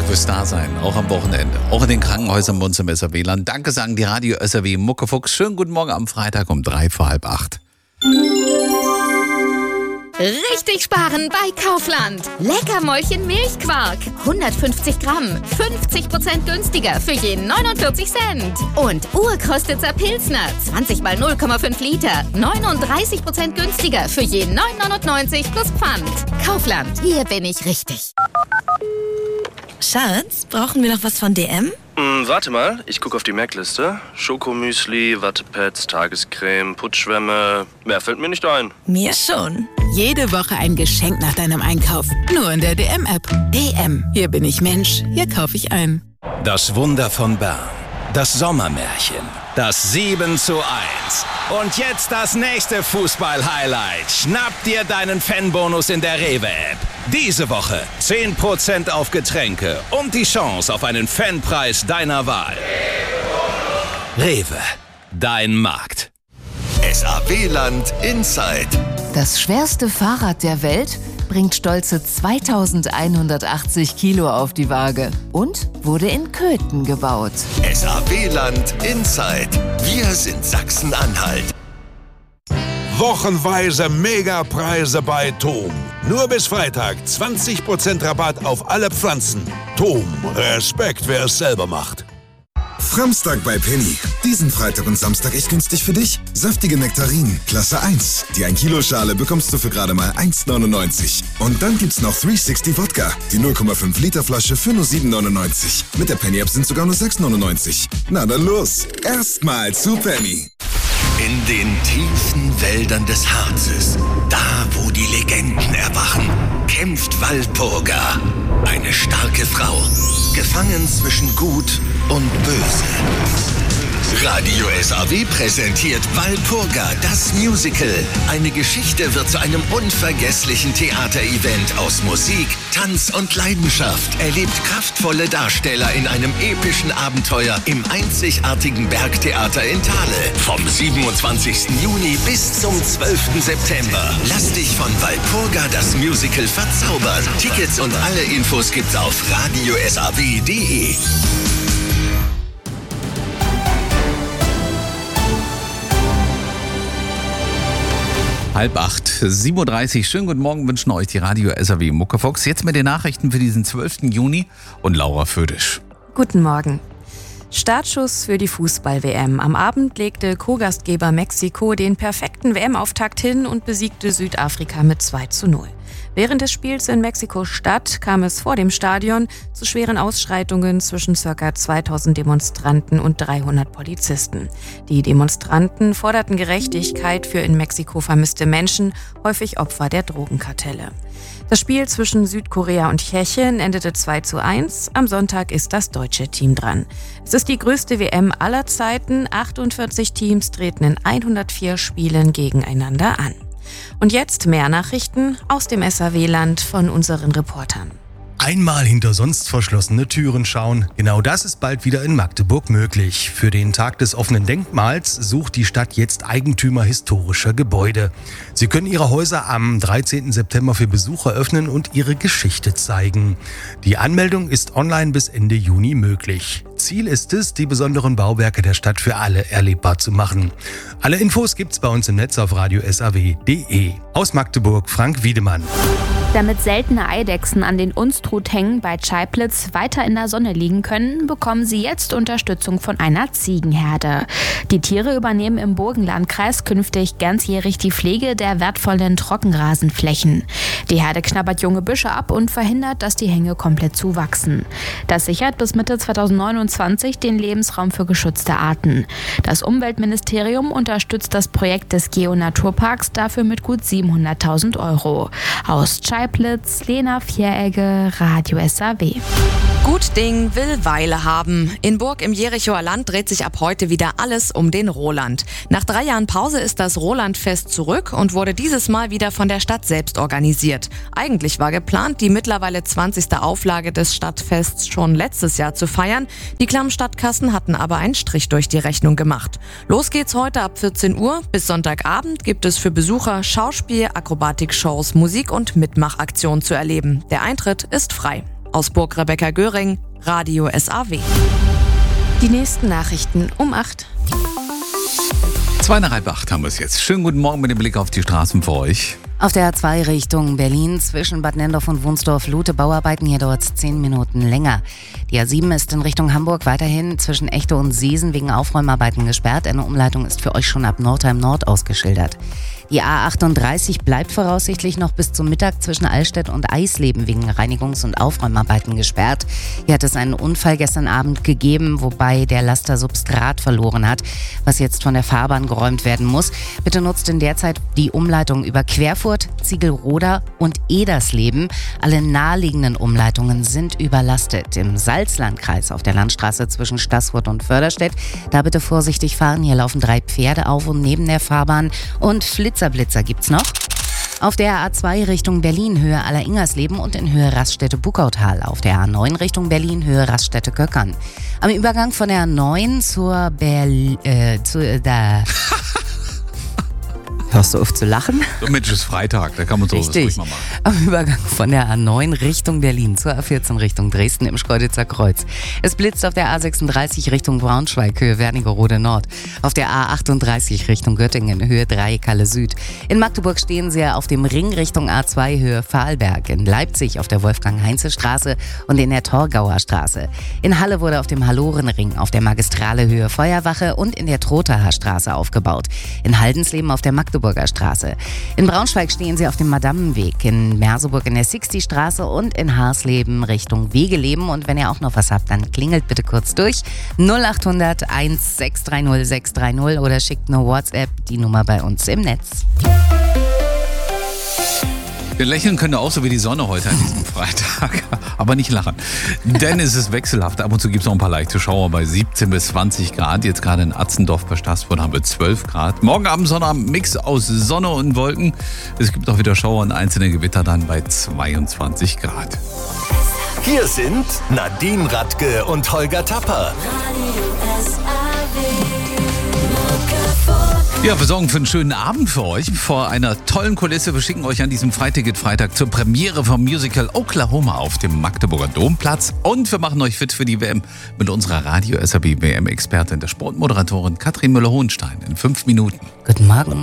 fürs Dasein, auch am Wochenende, auch in den Krankenhäusern bei uns im SAW-Land. Danke sagen die Radio SAW Muckefuchs. Schönen guten Morgen am Freitag um 7:45. Richtig sparen bei Kaufland. Leckermäulchen Milchquark. 150 Gramm. 50% günstiger für je 49 Cent. Und Urkostitzer Pilsner. 20 mal 0,5 Liter. 39% günstiger für je 9,99 plus Pfand. Kaufland. Hier bin ich richtig. Schatz, brauchen wir noch was von DM? Warte mal, ich gucke auf die Merkliste. Schokomüsli, Wattepads, Tagescreme, Putzschwämme. Mehr fällt mir nicht ein. Mir schon. Jede Woche ein Geschenk nach deinem Einkauf. Nur in der DM-App. DM. Hier bin ich Mensch. Hier kaufe ich ein. Das Wunder von Bern. Das Sommermärchen. Das 7:1. Und jetzt das nächste Fußball-Highlight. Schnapp dir deinen Fanbonus in der Rewe-App. Diese Woche 10% auf Getränke und die Chance auf einen Fanpreis deiner Wahl. Rewe, dein Markt. SAW-Land Inside. Das schwerste Fahrrad der Welt bringt stolze 2180 Kilo auf die Waage und wurde in Köthen gebaut. SAW-Land Inside. Wir sind Sachsen-Anhalt. Wochenweise Megapreise bei TOM. Nur bis Freitag 20% Rabatt auf alle Pflanzen. TOM, Respekt, wer es selber macht. Framstag bei Penny. Diesen Freitag und Samstag echt günstig für dich. Saftige Nektarinen, Klasse 1. Die 1 Kilo Schale bekommst du für gerade mal 1,99. Und dann gibt's noch 360 Wodka. Die 0,5 Liter Flasche für nur 7,99. Mit der Penny App sind sogar nur 6,99. Na dann los. Erstmal zu Penny. In den tiefen Wäldern des Harzes, da wo die Legenden erwachen, kämpft Walpurga. Eine starke Frau, gefangen zwischen Gut und Böse. Radio SAW präsentiert Walpurga, das Musical. Eine Geschichte wird zu einem unvergesslichen Theaterevent aus Musik, Tanz und Leidenschaft. Erlebt kraftvolle Darsteller in einem epischen Abenteuer im einzigartigen Bergtheater in Thale. Vom 27. Juni bis zum 12. September. Lass dich von Walpurga, das Musical, verzaubern. Tickets und alle Infos gibt's auf radiosaw.de. 7:30. 7:30 Uhr. Schönen guten Morgen wünschen euch die Radio SAW Muckefuchs. Jetzt mit den Nachrichten für diesen 12. Juni und Laura Födisch. Guten Morgen. Startschuss für die Fußball-WM. Am Abend legte Co-Gastgeber Mexiko den perfekten WM-Auftakt hin und besiegte Südafrika mit 2:0. Während des Spiels in Mexiko-Stadt kam es vor dem Stadion zu schweren Ausschreitungen zwischen ca. 2000 Demonstranten und 300 Polizisten. Die Demonstranten forderten Gerechtigkeit für in Mexiko vermisste Menschen, häufig Opfer der Drogenkartelle. Das Spiel zwischen Südkorea und Tschechien endete 2:1. Am Sonntag ist das deutsche Team dran. Es ist die größte WM aller Zeiten. 48 Teams treten in 104 Spielen gegeneinander an. Und jetzt mehr Nachrichten aus dem SAW-Land von unseren Reportern. Einmal hinter sonst verschlossene Türen schauen. Genau das ist bald wieder in Magdeburg möglich. Für den Tag des offenen Denkmals sucht die Stadt jetzt Eigentümer historischer Gebäude. Sie können ihre Häuser am 13. September für Besucher öffnen und ihre Geschichte zeigen. Die Anmeldung ist online bis Ende Juni möglich. Ziel ist es, die besonderen Bauwerke der Stadt für alle erlebbar zu machen. Alle Infos gibt's bei uns im Netz auf radiosaw.de. Aus Magdeburg, Frank Wiedemann. Damit seltene Eidechsen an den Unstruthängen bei Chaiplitz weiter in der Sonne liegen können, bekommen sie jetzt Unterstützung von einer Ziegenherde. Die Tiere übernehmen im Burgenlandkreis künftig ganzjährig die Pflege der wertvollen Trockenrasenflächen. Die Herde knabbert junge Büsche ab und verhindert, dass die Hänge komplett zuwachsen. Das sichert bis Mitte 2029 den Lebensraum für geschützte Arten. Das Umweltministerium unterstützt das Projekt des Geo-Naturparks dafür mit gut 700.000 €. Aus Chaiplitz, Lena Vieregge, Radio SAW. Gut Ding will Weile haben. In Burg im Jerichoer Land dreht sich ab heute wieder alles um den Roland. Nach 3 Jahren Pause ist das Rolandfest zurück und wurde dieses Mal wieder von der Stadt selbst organisiert. Eigentlich war geplant, die mittlerweile 20. Auflage des Stadtfests schon letztes Jahr zu feiern. Die Klamm-Stadtkassen hatten aber einen Strich durch die Rechnung gemacht. Los geht's heute ab 14 Uhr. Bis Sonntagabend gibt es für Besucher Schauspiel, Akrobatikshows, Musik und Mitmachaktionen zu erleben. Der Eintritt ist frei. Aus Burg Rebecca Göring, Radio SAW. Die nächsten Nachrichten um 8. 7:30 haben wir es jetzt. Schönen guten Morgen mit dem Blick auf die Straßen für euch. Auf der A2 Richtung Berlin zwischen Bad Nenndorf und Wunsdorf-Lute Bauarbeiten, hier dauert es 10 Minuten länger. Die A7 ist in Richtung Hamburg weiterhin zwischen Echte und Seesen wegen Aufräumarbeiten gesperrt. Eine Umleitung ist für euch schon ab Nordheim Nord ausgeschildert. Die A38 bleibt voraussichtlich noch bis zum Mittag zwischen Allstedt und Eisleben wegen Reinigungs- und Aufräumarbeiten gesperrt. Hier hat es einen Unfall gestern Abend gegeben, wobei der Laster Substrat verloren hat, was jetzt von der Fahrbahn geräumt werden muss. Bitte nutzt in der Zeit die Umleitung über Querfurt, Ziegelroda und Edersleben. Alle naheliegenden Umleitungen sind überlastet. Im Salzlandkreis auf der Landstraße zwischen Staßfurt und Förderstedt, da bitte vorsichtig fahren. Hier laufen 3 Pferde auf und neben der Fahrbahn und Blitzer gibt's noch. Auf der A2 Richtung Berlin, Höhe Alleringersleben und in Höhe Raststätte-Buckautal. Auf der A9 Richtung Berlin, Höhe Raststätte-Köckern. Am Übergang von der A9 zur Hörst du auf zu lachen? So, Mensch, ist Freitag, da kann man sowas ruhig mal machen. Am Übergang von der A9 Richtung Berlin zur A14 Richtung Dresden im Schkeuditzer Kreuz. Es blitzt auf der A36 Richtung Braunschweig, Höhe Wernigerode Nord. Auf der A38 Richtung Göttingen, Höhe Dreieckhalle Süd. In Magdeburg stehen sie auf dem Ring Richtung A2, Höhe Pfahlberg. In Leipzig auf der Wolfgang-Heinze-Straße und in der Torgauer Straße. In Halle wurde auf dem Hallorenring auf der Magistrale Höhe Feuerwache und in der Trothaer Straße aufgebaut. In Haldensleben auf der Magdeburger Straße. In Braunschweig stehen sie auf dem Madammenweg, in Merseburg in der Sixti-Straße und in Harsleben Richtung Wegeleben. Und wenn ihr auch noch was habt, dann klingelt bitte kurz durch 0800 1630 630 oder schickt eine WhatsApp, die Nummer bei uns im Netz. Wir lächeln können auch so wie die Sonne heute an diesem Freitag, aber nicht lachen. Denn es ist wechselhaft. Ab und zu gibt es noch ein paar leichte Schauer bei 17 bis 20 Grad. Jetzt gerade in Atzendorf bei Staßfurt haben wir 12 Grad. Morgen Abend Sonnabend Mix aus Sonne und Wolken. Es gibt auch wieder Schauer und einzelne Gewitter dann bei 22 Grad. Hier sind Nadine Radke und Holger Tapper. Ja, wir sorgen für einen schönen Abend für euch. Vor einer tollen Kulisse. Wir schicken euch an diesem Freitag zur Premiere vom Musical Oklahoma auf dem Magdeburger Domplatz. Und wir machen euch fit für die WM mit unserer Radio SAW WM-Expertin, der Sportmoderatorin Katrin Müller-Hohenstein in 5 Minuten. Guten Morgen.